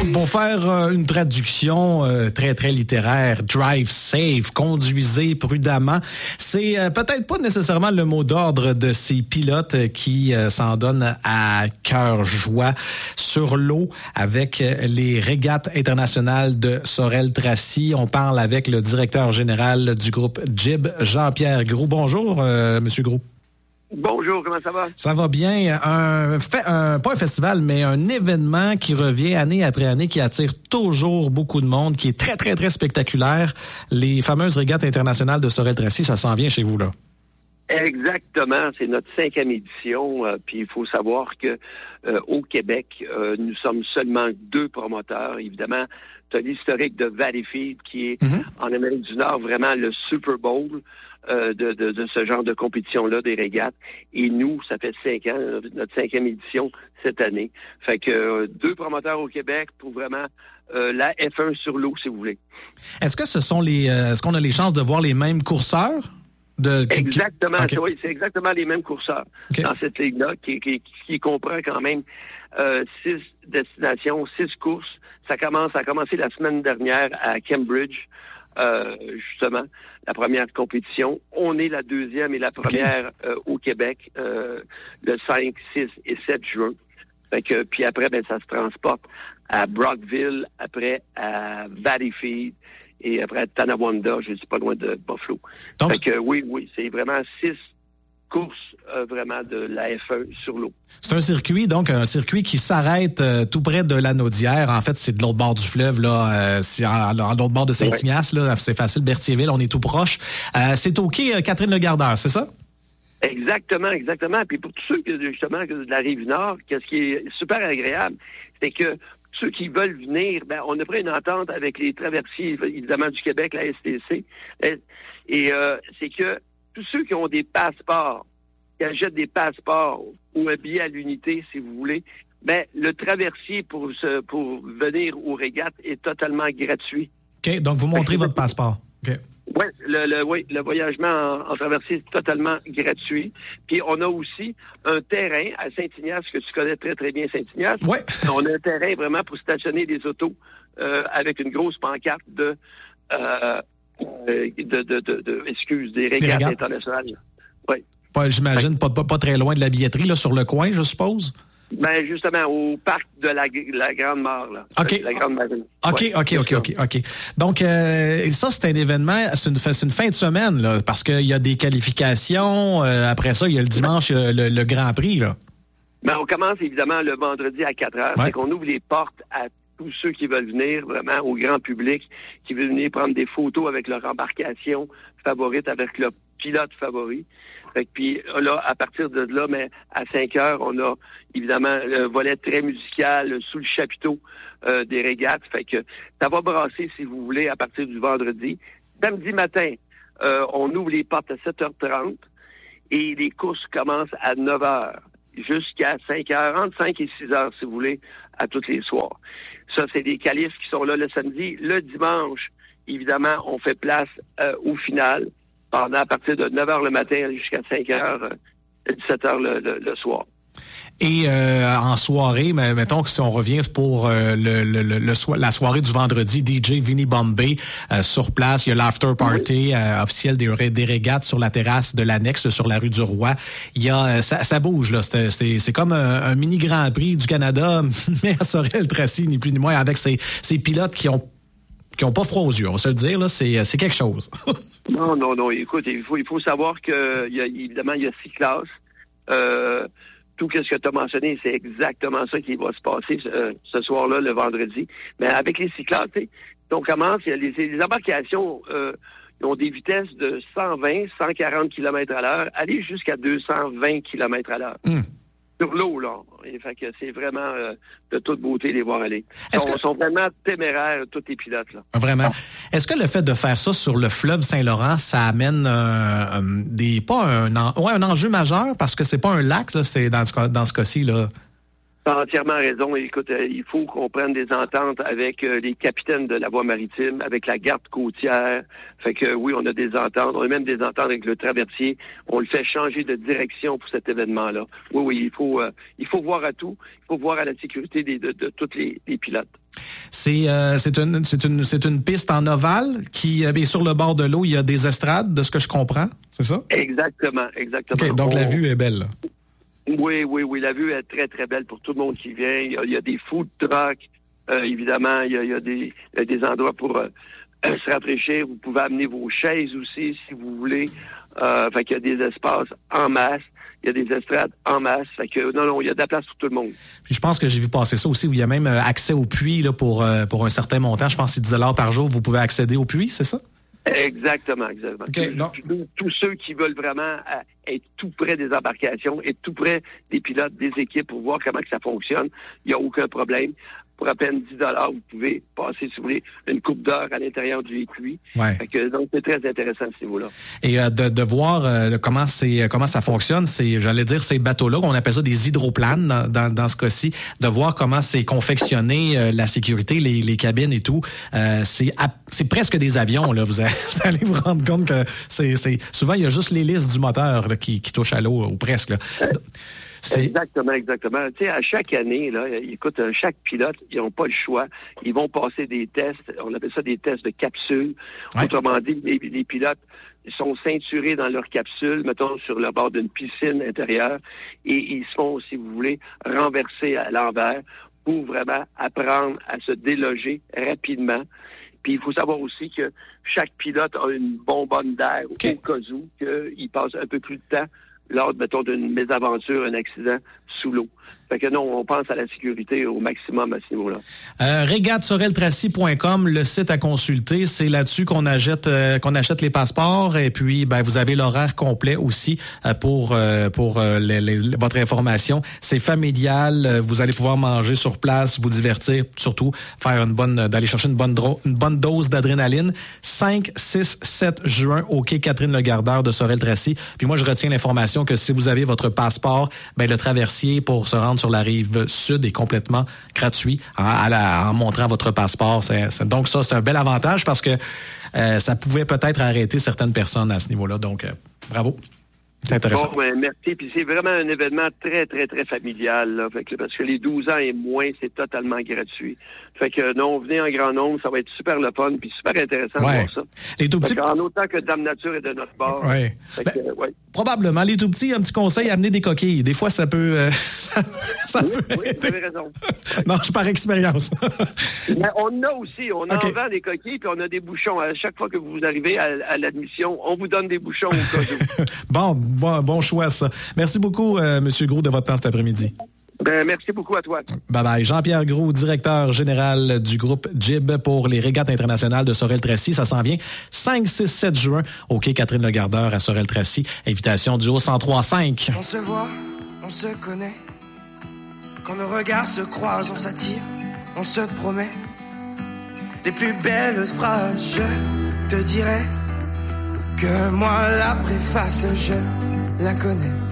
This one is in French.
Pour faire une traduction très, très littéraire, drive safe, conduisez prudemment, c'est peut-être pas nécessairement le mot d'ordre de ces pilotes qui s'en donnent à cœur joie sur l'eau avec les régates internationales de Sorel-Tracy. On parle avec le directeur général du groupe JIB, Jean-Pierre Groulx. Bonjour, Monsieur Groulx. Bonjour, comment ça va? Ça va bien. Pas un festival, mais un événement qui revient année après année, qui attire toujours beaucoup de monde, qui est très, très, très spectaculaire. Les fameuses régates internationales de Sorel-Tracy, ça s'en vient chez vous, là. Exactement, c'est notre 5e édition. Puis il faut savoir que au Québec, nous sommes seulement 2 promoteurs. Évidemment, tu as l'historique de Valleyfield qui est en Amérique du Nord vraiment le Super Bowl de ce genre de compétition-là, des régates. Et nous, ça fait 5 ans, notre 5e édition cette année. Fait que 2 promoteurs au Québec pour vraiment la F1 sur l'eau, si vous voulez. Est-ce que est-ce qu'on a les chances de voir les mêmes courseurs? Exactement, okay. Oui, c'est exactement les mêmes courseurs dans cette ligue-là, qui comprend quand même 6 destinations, 6 courses. Ça a commencé la semaine dernière à Cambridge, justement, la première compétition. On est la 2e et la première au Québec, le 5, 6 et 7 juin. Fait que, puis après, ça se transporte à Brockville, après à Valleyfield, et après, Tonawanda, je ne suis pas loin de Buffalo. Donc, fait que oui, c'est vraiment 6 courses vraiment de la F1 sur l'eau. C'est un circuit qui s'arrête tout près de la Naudière. En fait, c'est de l'autre bord du fleuve, là. C'est à l'autre bord de Saint-Ignace, là. C'est facile, Berthierville, on est tout proche. C'est au quai Catherine-Le-Gardeur, c'est ça? Exactement. Puis pour tous ceux justement de la Rive-Nord, ce qui est super agréable, c'est que ceux qui veulent venir, on a pris une entente avec les traversiers, évidemment, du Québec, la STC. Et c'est que tous ceux qui ont des passeports, qui achètent des passeports ou un billet à l'unité, si vous voulez, le traversier pour venir aux régates est totalement gratuit. OK, donc vous montrez votre passeport. OK. Oui, le voyagement en traversier est totalement gratuit. Puis on a aussi un terrain à Saint-Ignace, que tu connais très, très bien, Saint-Ignace. Oui. On a un terrain vraiment pour stationner des autos avec une grosse pancarte des régates internationales. Oui. J'imagine pas très loin de la billetterie, là, sur le coin, je suppose? Justement, au parc de la Grande Mare, là. OK. La Grande Marine. OK. Donc, ça, c'est un événement, c'est une fin de semaine, là, parce qu'il y a des qualifications. Après ça, il y a le dimanche, le Grand Prix, là. On commence, évidemment, le vendredi à 4 heures. C'est qu'on ouvre les portes à tous ceux qui veulent venir, vraiment, au grand public, qui veulent venir prendre des photos avec leur embarcation favorite, avec leur pilote favori. Fait que, puis là, à partir de là, à 5 heures, on a évidemment le volet très musical sous le chapiteau des régates. Fait que ça va brasser, si vous voulez, à partir du vendredi. Samedi matin, on ouvre les portes à 7h30 et les courses commencent à 9h jusqu'à 5h, entre 5 et 6h, si vous voulez, à tous les soirs. Ça, c'est des qualifs qui sont là le samedi. Le dimanche, évidemment, on fait place au final, à partir de 9h le matin jusqu'à 5h, 17h le soir. Et en soirée, mettons que si on revient pour la soirée du vendredi, DJ Vinny Bombay sur place, il y a l'after party officiel des régates sur la terrasse de l'annexe sur la rue du Roi. Il y a ça bouge là, c'est comme un mini Grand Prix du Canada, mais à Sorel-Tracy, ni plus ni moins, avec ces pilotes qui ont pas froid aux yeux, on va se le dire, là, c'est quelque chose. Non. Écoute, il faut savoir que évidemment, il y a 6 classes. Tout ce que tu as mentionné, c'est exactement ça qui va se passer ce soir-là, le vendredi. Mais avec les 6 classes, on commence, il y a les embarcations ont des vitesses de 120, 140 km à l'heure, aller jusqu'à 220 km à l'heure. Sur l'eau, là. Et fait que c'est vraiment de toute beauté les voir aller. Ils sont vraiment téméraires, tous les pilotes, là. Vraiment. Est-ce que le fait de faire ça sur le fleuve Saint-Laurent, ça amène un enjeu majeur, parce que c'est pas un lac, là, c'est dans ce cas-ci, là? Tu as entièrement raison. Écoute, il faut qu'on prenne des ententes avec les capitaines de la voie maritime, avec la garde côtière. Fait que oui, on a des ententes. On a même des ententes avec le traversier. On le fait changer de direction pour cet événement-là. Oui, il faut voir à tout. Il faut voir à la sécurité de tous les pilotes. C'est une piste en ovale qui est sur le bord de l'eau. Il y a des estrades, de ce que je comprends, c'est ça? Exactement. Okay, donc la vue est belle, là. Oui. La vue est très, très belle pour tout le monde qui vient. Il y a des food trucks, évidemment. Il y a des endroits pour se rafraîchir. Vous pouvez amener vos chaises aussi, si vous voulez. Fait qu'il y a des espaces en masse. Il y a des estrades en masse. Fait que, non, il y a de la place pour tout le monde. Puis je pense que j'ai vu passer ça aussi. Il y a même accès au puits là, pour un certain montant. Je pense que c'est $10 par jour. Vous pouvez accéder au puits, c'est ça? Exactement. Okay, tous ceux qui veulent vraiment être tout près des embarcations, être tout près des pilotes, des équipes pour voir comment que ça fonctionne, il n'y a aucun problème. Pour à peine $10, vous pouvez passer, si vous voulez, une couple d'heures à l'intérieur du puits. Ouais. Donc, c'est très intéressant à ce niveau-là. Et de voir comment ça fonctionne, j'allais dire, ces bateaux-là, on appelle ça des hydroplanes dans ce cas-ci, de voir comment c'est confectionné, la sécurité, les cabines et tout. C'est presque des avions, là. Vous allez vous rendre compte que c'est souvent, il y a juste l'hélice du moteur là, qui touche à l'eau, ou presque, là. Exactement. Tu sais, à chaque année, là, écoute, chaque pilote, ils n'ont pas le choix. Ils vont passer des tests. On appelle ça des tests de capsule. Ouais. Autrement dit, les pilotes sont ceinturés dans leur capsule, mettons, sur le bord d'une piscine intérieure, et ils se font, si vous voulez, renverser à l'envers pour vraiment apprendre à se déloger rapidement. Puis il faut savoir aussi que chaque pilote a une bonbonne d'air au cas où qu'il passe un peu plus de temps lors, mettons, d'une mésaventure, un accident sous l'eau. Fait que non, on pense à la sécurité au maximum à ce niveau-là. Régatesoreltracy.com, le site à consulter, c'est là-dessus qu'on achète les passeports, et puis vous avez l'horaire complet aussi pour votre information. C'est familial, vous allez pouvoir manger sur place, vous divertir, surtout faire d'aller chercher une bonne dose d'adrénaline. 5, 6, 7 juin au quai Catherine-Legardeur de Sorel-Tracy. Puis moi, je retiens l'information que si vous avez votre passeport, le traversier pour se rendre sur la rive sud est complètement gratuit en montrant votre passeport. Donc ça, c'est un bel avantage parce que ça pouvait peut-être arrêter certaines personnes à ce niveau-là. Donc, bravo. C'est intéressant. Bon, merci. Puis c'est vraiment un événement très, très, très familial, là. Fait que, parce que les 12 ans et moins, c'est totalement gratuit. Fait que non, venez en grand nombre, ça va être super le fun, puis super intéressant de voir ça. Les tout petits... En autant que Dame Nature est de notre bord. Ouais. Probablement. Les tout petits, un petit conseil, amener des coquilles. Des fois, ça peut... Oui, vous avez raison. Non, je par expérience. Mais on a aussi, on en vend des coquilles, puis on a des bouchons. À chaque fois que vous arrivez à l'admission, on vous donne des bouchons au cas où. Bon choix, ça. Merci beaucoup, M. Gros, de votre temps cet après-midi. Merci beaucoup à toi. Bye-bye. Jean-Pierre Gros, directeur général du groupe JIB pour les régates internationales de Sorel-Tracy. Ça s'en vient 5, 6, 7 juin au quai Catherine-Legardeur à Sorel-Tracy. Invitation du Haut-103.5. On se voit, on se connaît. Quand nos regards se croisent, on s'attire, on se promet. Les plus belles phrases, je te dirai que moi la préface, je la connais.